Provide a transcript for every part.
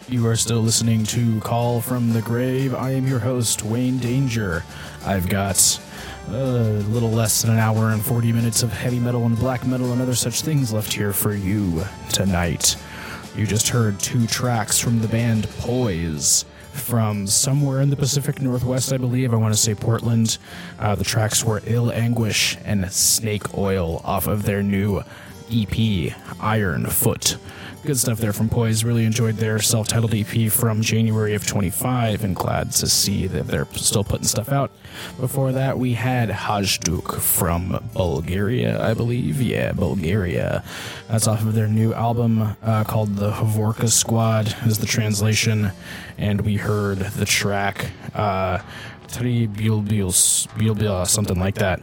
You are still listening to Call from the Grave. I am your host, Wayne Danger. I've got a little less than an hour and 40 minutes of heavy metal and black metal and other such things left here for you tonight. You just heard 2 tracks from the band Poise from somewhere in the Pacific Northwest, I believe. I want to say Portland. The tracks were Ill Anguish and Snake Oil off of their new EP, Iron Foot. Good stuff there from Poise. Really enjoyed their self-titled EP from January of 25 and glad to see that they're still putting stuff out. Before that, we had Hajduk from Bulgaria, I believe. Yeah, Bulgaria. That's off of their new album called The Hovorka Squad is the translation. And we heard the track Tri Bilbil, something like that.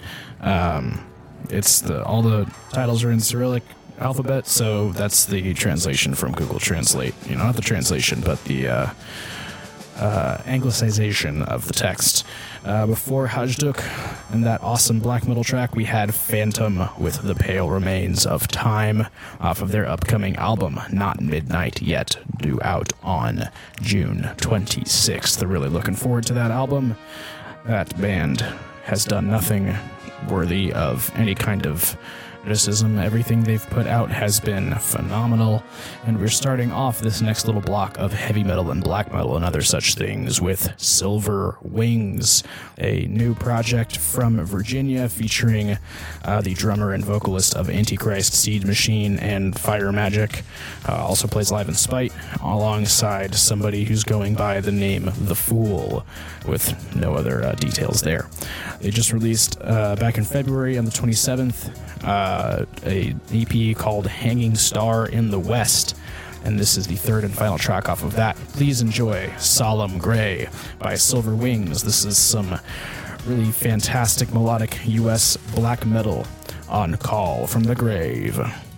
All the titles are in Cyrillic alphabet, so that's the translation from Google Translate. Not the translation, but the anglicization of the text. Before Hajduk and that awesome black metal track, we had Phantom with The Pale Remains of Time off of their upcoming album, Not Midnight Yet, due out on June 26th. Really looking forward to that album. That band has done nothing worthy of any kind of criticism. Everything they've put out has been phenomenal, and we're starting off this next little block of heavy metal and black metal and other such things with Silver Wings, a new project from Virginia featuring the drummer and vocalist of Antichrist, Seed Machine, and Fire Magic. Also plays live in Spite, alongside somebody who's going by the name The Fool, with no other details there. They just released back in February on the 27th a EP called Hanging Star in the West, and this is the third and final track off of that. Please enjoy Solemn Grey by Silver Wings. This is some really fantastic melodic US black metal on Call from the Grave.